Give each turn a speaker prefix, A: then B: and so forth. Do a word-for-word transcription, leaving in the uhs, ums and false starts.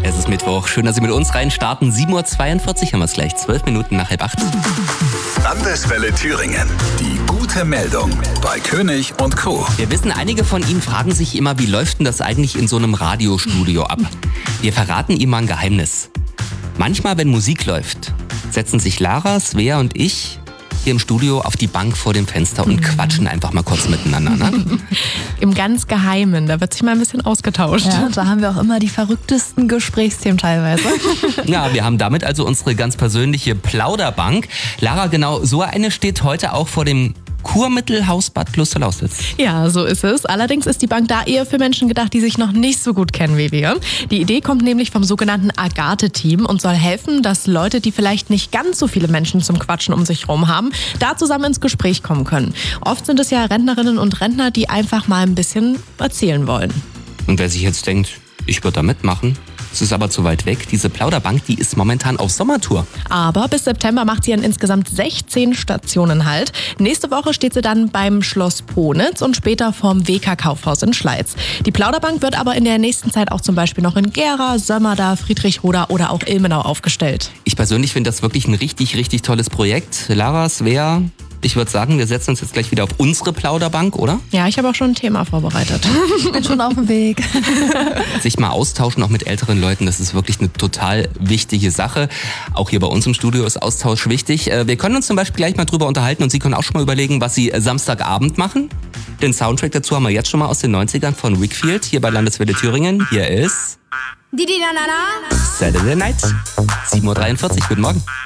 A: Es ist Mittwoch. Schön, dass Sie mit uns reinstarten. sieben Uhr zweiundvierzig haben wir es gleich. Zwölf Minuten nach halb acht.
B: Landeswelle Thüringen. Die gute Meldung bei König und Co.
A: Wir wissen, einige von Ihnen fragen sich immer, wie läuft denn das eigentlich in so einem Radiostudio ab? Wir verraten Ihnen mal ein Geheimnis. Manchmal, wenn Musik läuft, setzen sich Lara, Svea und ich hier im Studio auf die Bank vor dem Fenster und quatschen einfach mal kurz miteinander. Ne?
C: Im ganz Geheimen, da wird sich mal ein bisschen ausgetauscht.
D: Ja, da haben wir auch immer die verrücktesten Gesprächsthemen teilweise.
A: Ja, wir haben damit also unsere ganz persönliche Plauderbank. Lara, genau so eine steht heute auch vor dem Kurmittelhaus Bad Klosterlausitz.
C: Ja, so ist es. Allerdings ist die Bank da eher für Menschen gedacht, die sich noch nicht so gut kennen wie wir. Die Idee kommt nämlich vom sogenannten Agathe-Team und soll helfen, dass Leute, die vielleicht nicht ganz so viele Menschen zum Quatschen um sich herum haben, da zusammen ins Gespräch kommen können. Oft sind es ja Rentnerinnen und Rentner, die einfach mal ein bisschen erzählen wollen.
A: Und wer sich jetzt denkt, ich würde da mitmachen, es ist aber zu weit weg. Diese Plauderbank, die ist momentan auf Sommertour.
C: Aber bis September macht sie an insgesamt sechzehn Stationen Halt. Nächste Woche steht sie dann beim Schloss Ponitz und später vorm W K-Kaufhaus in Schleiz. Die Plauderbank wird aber in der nächsten Zeit auch zum Beispiel noch in Gera, Sömmerda, Friedrichroda oder auch Ilmenau aufgestellt.
A: Ich persönlich finde das wirklich ein richtig, richtig tolles Projekt. Lara, Svea, ich würde sagen, wir setzen uns jetzt gleich wieder auf unsere Plauderbank, oder?
C: Ja, ich habe auch schon ein Thema vorbereitet.
D: Ich bin schon auf dem Weg.
A: Sich mal austauschen, auch mit älteren Leuten, das ist wirklich eine total wichtige Sache. Auch hier bei uns im Studio ist Austausch wichtig. Wir können uns zum Beispiel gleich mal drüber unterhalten und Sie können auch schon mal überlegen, was Sie Samstagabend machen. Den Soundtrack dazu haben wir jetzt schon mal aus den neunzigern von Wickfield, hier bei Landeswelle Thüringen. Hier ist
E: Didi na na na.
A: Saturday Night, sieben Uhr dreiundvierzig. Guten Morgen.